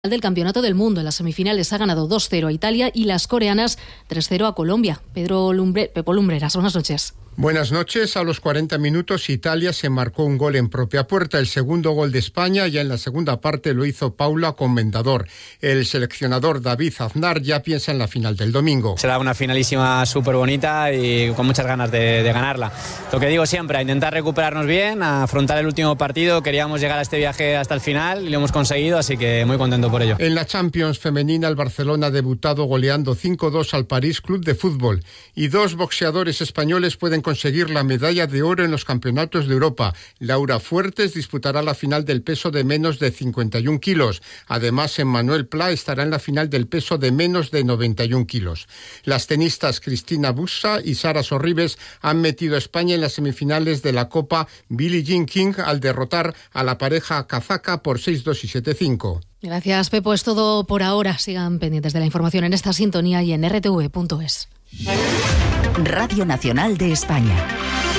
del Campeonato del Mundo. En las semifinales ha ganado 2-0 a Italia y las coreanas 3-0 a Colombia. Pepo Lumbreras, buenas noches. Buenas noches. A los 40 minutos Italia se marcó un gol en propia puerta. El segundo gol de España ya en la segunda parte lo hizo Paula Comendador. El seleccionador David Aznar ya piensa en la final del domingo. Será una finalísima súper bonita y con muchas ganas de ganarla. Lo que digo siempre, a intentar recuperarnos bien, a afrontar el último partido. Queríamos llegar a este viaje hasta el final y lo hemos conseguido, así que muy contento por ello. En la Champions femenina, el Barcelona ha debutado goleando 5-2 al París Club de Fútbol. Y dos boxeadores españoles pueden conseguir la medalla de oro en los campeonatos de Europa. Laura Fuertes disputará la final del peso de menos de 51 kilos. Además, Emmanuel Pla estará en la final del peso de menos de 91 kilos. Las tenistas Cristina Bussa y Sara Sorribes han metido a España en las semifinales de la Copa Billie Jean King al derrotar a la pareja kazaca por 6-2 y 7-5. Gracias, Pepo. Es todo por ahora. Sigan pendientes de la información en esta sintonía y en rtv.es. Radio Nacional de España.